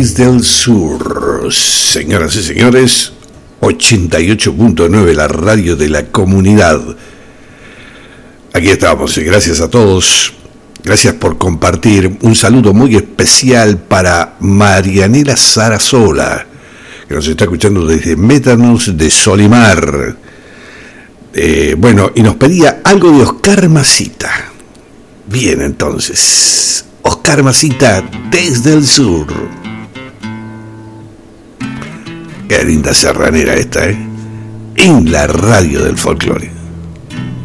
desde el sur. Señoras y señores, 88.9, la radio de la comunidad. Aquí estamos y gracias a todos. Gracias por compartir. Un saludo muy especial para Marianela Sarasola, que nos está escuchando desde Métanos de Solimar. Y nos pedía algo de Oscar Masita. Bien, entonces, Oscar Masita desde el sur. Qué linda serranera esta, en la radio del folclore.